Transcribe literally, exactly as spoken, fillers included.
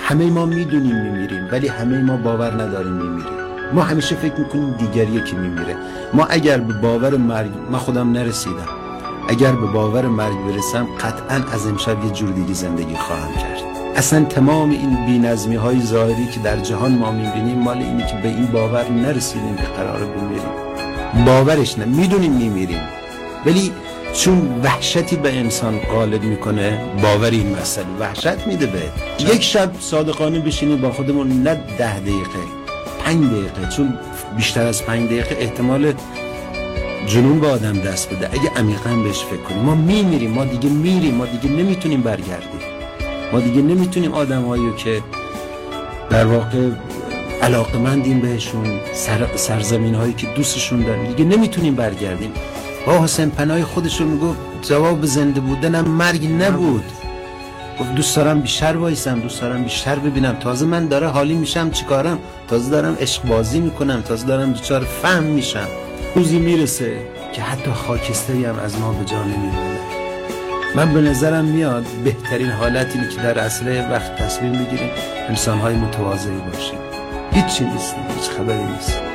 همه ما میدونیم میمیریم، ولی همه ما باور نداریم میمیریم. ما همیشه فکر میکنیم دیگری یکی میمیره. ما اگر به باور مرگ، من خودم نرسیدم، اگر به باور مرگ برسم قطعا از امشب یه جور دیگه زندگی خواهم کرد. اصلا تمام این بی‌نظمی های ظاهری که در جهان ما میبینیم مال اینه که به این باور نرسیدیم که قراره بمیریم. باورش نه، میدونیم میمیریم، ولی چون وحشتی به انسان غالب میکنه، باور این مسئله وحشت میده به یک شب صادقانه بشینیم با خودمون، نه ده دقیقه، پنج دقیقه، چون بیشتر از پنج دقیقه احتمال جنون به آدم دست بده اگه عمیقاً بهش فکر کنیم. ما میمیریم، ما دیگه میریم، ما دیگه نمیتونیم برگردیم، ما دیگه نمیتونیم آدمایی که در واقع علاقمندیم بهشون، سر سرزمین هایی که دوستشون داریم، دیگه نمیتونیم برگردیم. با حسین پناهی خودشون میگفت جواب زنده بودنم مرگ نبود. گفت دوست دارم بیشتر وایسم، دوست دارم بیشتر ببینم، تازه من داره حالی میشم چیکارم، تازه دارم عشق بازی میکنم، تازه دارم دچار فهم میشم. روزی میرسه که حتی خاکستری هم از ما به جا نمیمونه. من به نظرم میاد بهترین حالت اینه که در اصل وقت تصمیم بگیریم انسان‌های متواضعی باشیم. هیچ چیز نیست، هیچ خبری نیست.